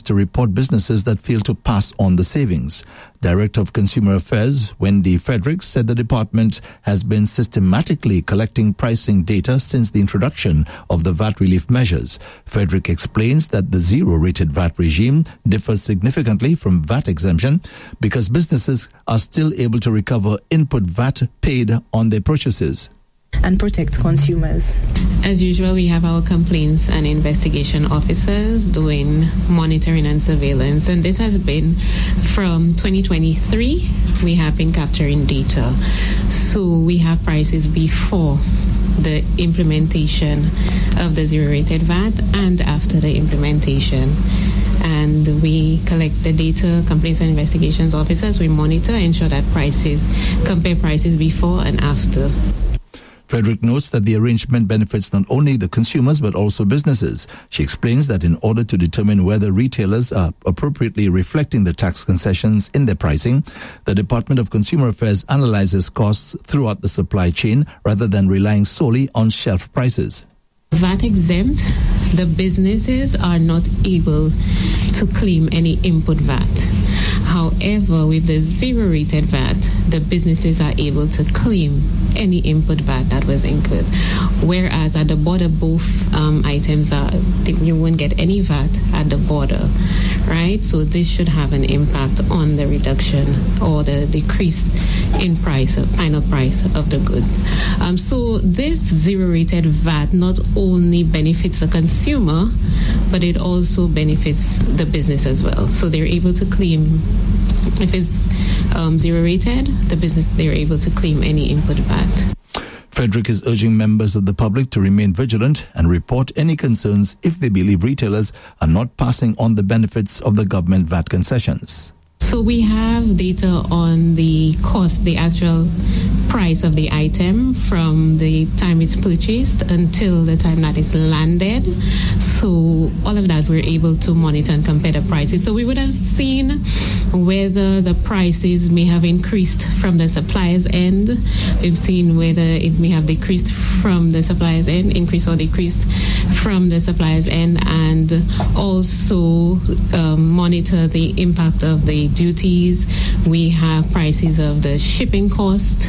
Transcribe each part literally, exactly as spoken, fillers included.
to report businesses that fail to pass on the savings. Director of Consumer Affairs, Wendy Frederick, said the department has been systematically collecting pricing data since the introduction of the V A T relief measures. Frederick explains that the zero-rated V A T regime differs significantly from V A T exemption because businesses are still able to recover input V A T paid on their purchases and protect consumers. As usual, we have our complaints and investigation officers doing monitoring and surveillance, and this has been from twenty twenty-three. We have been capturing data. So we have prices before the implementation of the zero-rated V A T and after the implementation. And we collect the data, complaints and investigations officers, we monitor, ensure that prices, compare prices before and after. Frederick notes that the arrangement benefits not only the consumers but also businesses. She explains that in order to determine whether retailers are appropriately reflecting the tax concessions in their pricing, the Department of Consumer Affairs analyzes costs throughout the supply chain rather than relying solely on shelf prices. V A T exempt, the businesses are not able to claim any input V A T. However, with the zero-rated V A T, the businesses are able to claim any input V A T that was incurred. Whereas at the border, both um, items are, you won't get any V A T at the border, right? So this should have an impact on the reduction or the decrease in price, final price of the goods. Um, so this zero-rated V A T not only benefits the consumer, but it also benefits the business as well. So they're able to claim, if it's um, zero-rated, the business, they're able to claim any input V A T. Frederick is urging members of the public to remain vigilant and report any concerns if they believe retailers are not passing on the benefits of the government V A T concessions. So we have data on the cost, the actual price of the item from the time it's purchased until the time that it's landed. So all of that we're able to monitor and compare the prices. So we would have seen whether the prices may have increased from the supplier's end. We've seen whether it may have decreased from the supplier's end, increased or decreased from the supplier's end, and also um, monitor the impact of the duties. We have prices of the shipping cost.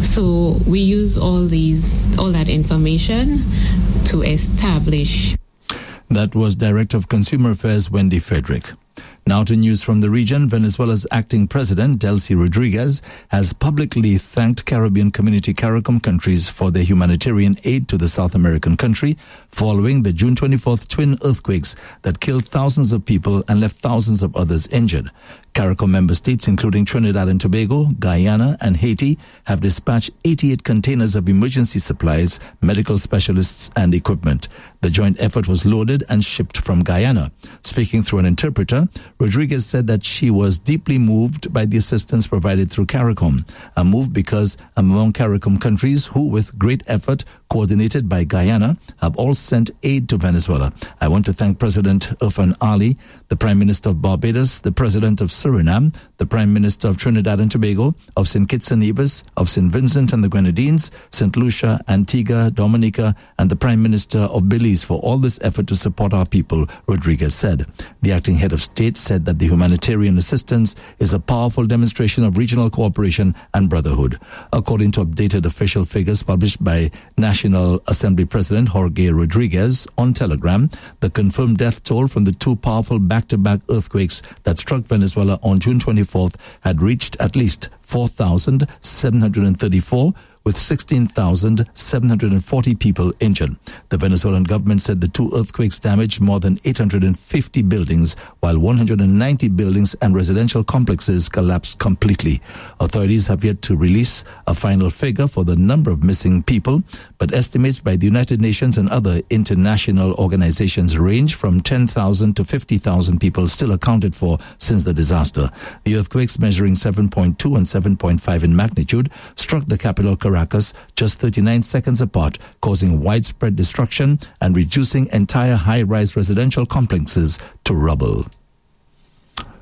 So we use all these, all that information to establish. That was Director of Consumer Affairs, Wendy Frederick. Now to news from the region. Venezuela's acting president, Delcy Rodriguez, has publicly thanked Caribbean Community CARICOM countries for their humanitarian aid to the South American country following the June twenty-fourth twin earthquakes that killed thousands of people and left thousands of others injured. CARICOM member states, including Trinidad and Tobago, Guyana, and Haiti, have dispatched eighty-eight containers of emergency supplies, medical specialists, and equipment. The joint effort was loaded and shipped from Guyana. Speaking through an interpreter, Rodriguez said that she was deeply moved by the assistance provided through CARICOM, a move because among CARICOM countries who, with great effort, coordinated by Guyana, have all sent aid to Venezuela. I want to thank President Irfan Ali, the Prime Minister of Barbados, the President of Suriname, the Prime Minister of Trinidad and Tobago, of Saint Kitts and Nevis, of Saint Vincent and the Grenadines, Saint Lucia, Antigua, Dominica, and the Prime Minister of Belize for all this effort to support our people, Rodriguez said. The acting head of state said that the humanitarian assistance is a powerful demonstration of regional cooperation and brotherhood. According to updated official figures published by National Assembly President Jorge Rodriguez on Telegram, the confirmed death toll from the two powerful back-to-back earthquakes that struck Venezuela on June twenty-fourth had reached at least four thousand seven hundred thirty-four, with sixteen thousand seven hundred forty people injured. The Venezuelan government said the two earthquakes damaged more than eight hundred fifty buildings, while one hundred ninety buildings and residential complexes collapsed completely. Authorities have yet to release a final figure for the number of missing people, but estimates by the United Nations and other international organizations range from ten thousand to fifty thousand people still accounted for since the disaster. The earthquakes, measuring seven point two and seven point five in magnitude, struck the capital Caracas just thirty-nine seconds apart, causing widespread destruction and reducing entire high-rise residential complexes to rubble.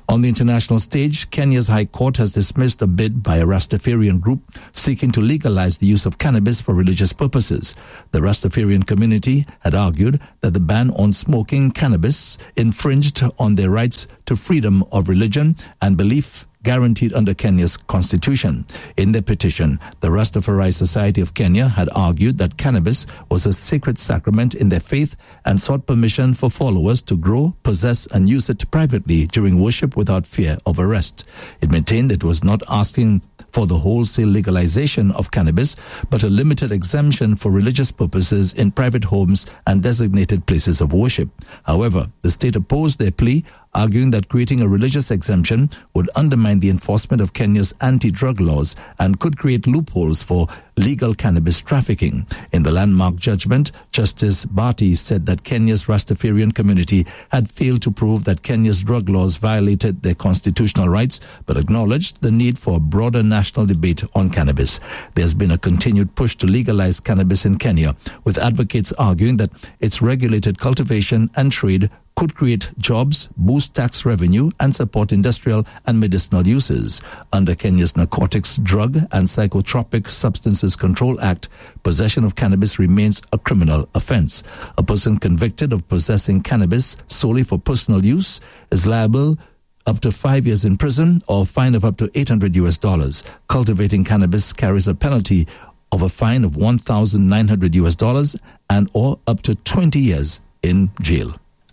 On the international stage, Kenya's High Court has dismissed a bid by a Rastafarian group seeking to legalize the use of cannabis for religious purposes. The Rastafarian community had argued that the ban on smoking cannabis infringed on their rights to freedom of religion and belief guaranteed under Kenya's constitution. In their petition, the Rastafari Society of Kenya had argued that cannabis was a sacred sacrament in their faith and sought permission for followers to grow, possess, and use it privately during worship without fear of arrest. It maintained it was not asking for the wholesale legalization of cannabis, but a limited exemption for religious purposes in private homes and designated places of worship. However, the state opposed their plea, arguing that creating a religious exemption would undermine the enforcement of Kenya's anti-drug laws and could create loopholes for legal cannabis trafficking. In the landmark judgment, Justice Bhatti said that Kenya's Rastafarian community had failed to prove that Kenya's drug laws violated their constitutional rights, but acknowledged the need for a broader national debate on cannabis. There's been a continued push to legalize cannabis in Kenya, with advocates arguing that its regulated cultivation and trade could create jobs, boost tax revenue, and support industrial and medicinal uses. Under Kenya's Narcotics, Drug, and Psychotropic Substances Control Act, possession of cannabis remains a criminal offense. A person convicted of possessing cannabis solely for personal use is liable up to five years in prison or a fine of up to eight hundred U S dollars. Cultivating cannabis carries a penalty of a fine of one thousand nine hundred U S dollars and or up to twenty years in jail.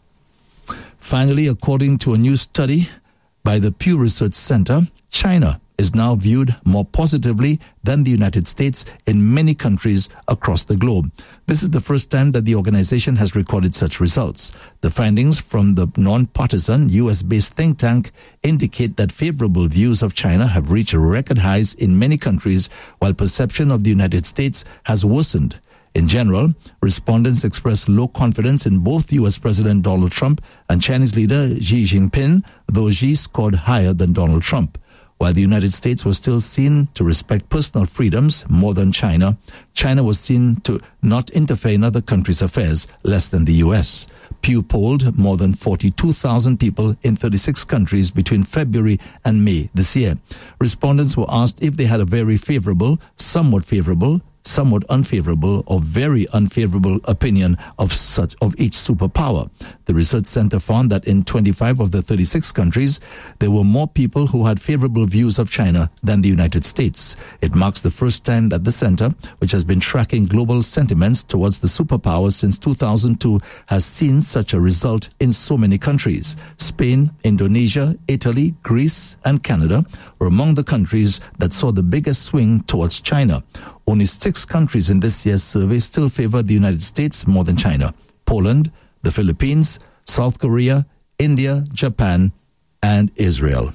Finally, according to a new study by the Pew Research Center, China is now viewed more positively than the United States in many countries across the globe. This is the first time that the organization has recorded such results. The findings from the non-partisan U S-based think tank indicate that favorable views of China have reached record highs in many countries, while perception of the United States has worsened. In general, respondents expressed low confidence in both U S President Donald Trump and Chinese leader Xi Jinping, though Xi scored higher than Donald Trump. While the United States was still seen to respect personal freedoms more than China, China was seen to not interfere in other countries' affairs less than the U S. Pew polled more than forty-two thousand people in thirty-six countries between February and May this year. Respondents were asked if they had a very favorable, somewhat favorable, somewhat unfavorable or very unfavorable opinion of such of each superpower. The research center found that in twenty-five of the thirty-six countries, there were more people who had favorable views of China than the United States. It marks the first time that the center, which has been tracking global sentiments towards the superpowers since two thousand two, has seen such a result in so many countries. Spain, Indonesia, Italy, Greece, and Canada were among the countries that saw the biggest swing towards China. Only six countries in this year's survey still favor the United States more than China: Poland, the Philippines, South Korea, India, Japan, and Israel.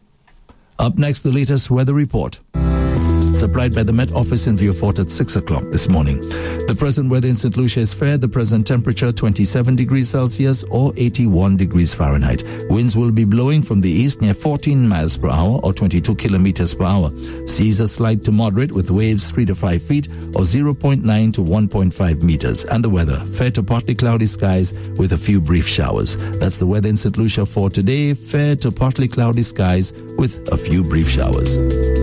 Up next, the latest weather report, supplied by the Met Office in Vieux-Fort at six o'clock this morning. The present weather in Saint Lucia is fair. The present temperature twenty-seven degrees Celsius or eighty-one degrees Fahrenheit. Winds will be blowing from the east near fourteen miles per hour or twenty-two kilometers per hour. Seas are slight to moderate with waves three to five feet or zero point nine to one point five meters. And the weather, fair to partly cloudy skies with a few brief showers. That's the weather in Saint Lucia for today. Fair to partly cloudy skies with a few brief showers.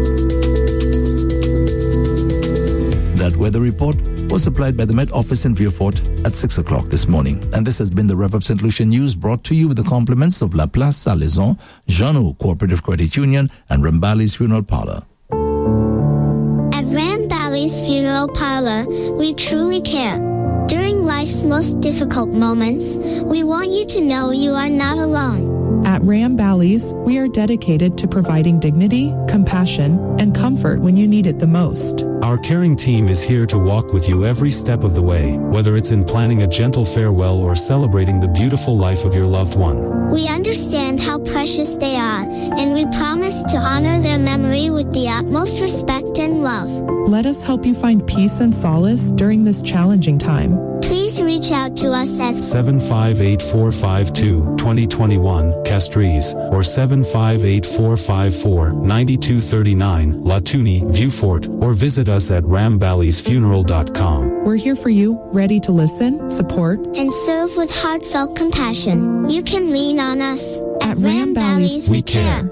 That weather report was supplied by the Met Office in Vieux-Fort at six o'clock this morning. And this has been the Rev of Saint Lucia News, brought to you with the compliments of La Place Salaison, Jeannot Cooperative Credit Union, and Rambali's Funeral Parlor. At Rambali's Funeral Parlor, we truly care. During life's most difficult moments, we want you to know you are not alone. At Rambali's, we are dedicated to providing dignity, compassion, and comfort when you need it the most. Our caring team is here to walk with you every step of the way, whether it's in planning a gentle farewell or celebrating the beautiful life of your loved one. We understand how precious they are, and we promise to honor their memory with the utmost respect and love. Let us help you find peace and solace during this challenging time. Please reach out to us at seven five eight four five two two zero two one, Castries, or seven five eight four five four nine two three nine, Latuni, Viewfort, or visit us at rambally's funeral dot com. We're here for you, ready to listen, support, and serve with heartfelt compassion. You can lean on us. At Ram Valleys, we care.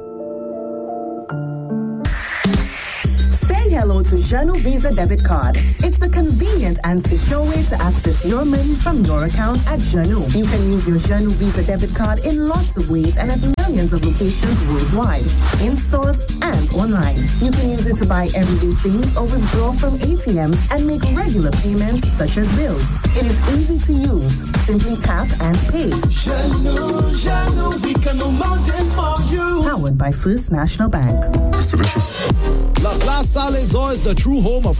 Say hello to Janu Visa Debit Card. It's the convenient and secure way to access your money from your account at Janu. You can use your Janu Visa Debit Card in lots of ways and at millions of locations worldwide, in stores and online. You can use it to buy everyday things or withdraw from A T Ms and make regular payments such as bills. It is easy to use. Simply tap and pay. Janu, Janu, we can no mountains for you. Powered by First National Bank. It's delicious. La Plaza Salazar is the true home of